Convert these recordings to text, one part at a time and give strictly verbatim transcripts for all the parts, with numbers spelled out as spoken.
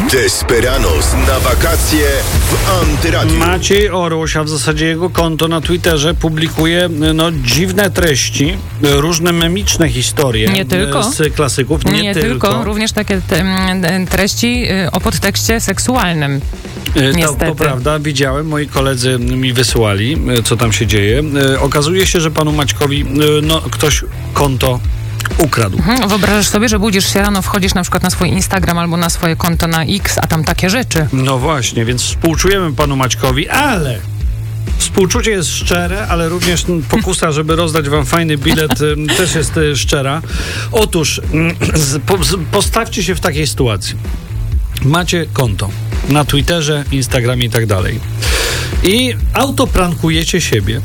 Desperados na wakacje w Antyradiu. Maciej Orłoś, a w zasadzie jego konto na Twitterze publikuje no, dziwne treści, różne memiczne historie Nie tylko. z klasyków. Nie, Nie tylko. tylko, również takie te, treści o podtekście seksualnym. To, Niestety. to prawda, widziałem, moi koledzy mi wysyłali, co tam się dzieje. Okazuje się, że panu Maćkowi no, ktoś konto ukradł. Mhm. Wyobrażasz sobie, że budzisz się rano, wchodzisz na przykład na swój Instagram albo na swoje konto na X, a tam takie rzeczy. No właśnie, więc współczujemy panu Maćkowi, ale współczucie jest szczere, ale również pokusa, żeby rozdać wam fajny bilet, też jest szczera. Otóż z, po, z, postawcie się w takiej sytuacji. Macie konto na Twitterze, Instagramie i tak dalej. I autoprankujecie siebie.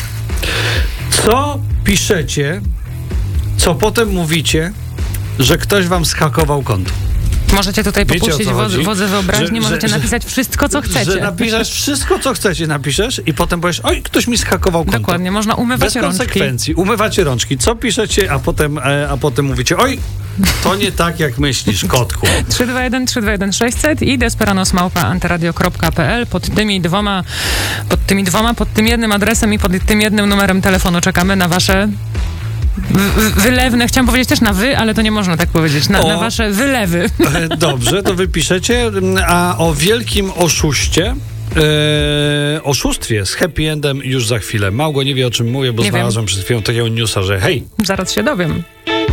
Co piszecie, co potem mówicie, że ktoś wam zhakował konto. Możecie tutaj Wiecie, popuścić wodze, wodze wyobraźni, że, możecie że, napisać wszystko, co chcecie. Że napiszesz wszystko, co chcecie, napiszesz i potem powiesz, oj, ktoś mi zhakował konto. Dokładnie, można umywać Bez rączki. konsekwencji. Umywacie rączki. Co piszecie, a potem, a potem mówicie, oj, to nie tak, jak myślisz, kotku. trzy dwa jeden trzy dwa jeden sześćset i desperados małpa antyradio kropka p l. Pod tymi dwoma, pod tymi dwoma, pod tym jednym adresem i pod tym jednym numerem telefonu czekamy na wasze w- wylewne, chciałam powiedzieć też na wy, ale to nie można tak powiedzieć, na, na wasze wylewy. Dobrze, to wy piszecie, a o wielkim oszuście, e, oszustwie z happy endem już za chwilę. Małgo nie wie, o czym mówię, bo Nie znalazłem wiem. przed chwilą takiego newsa, że hej, Zaraz się dowiem.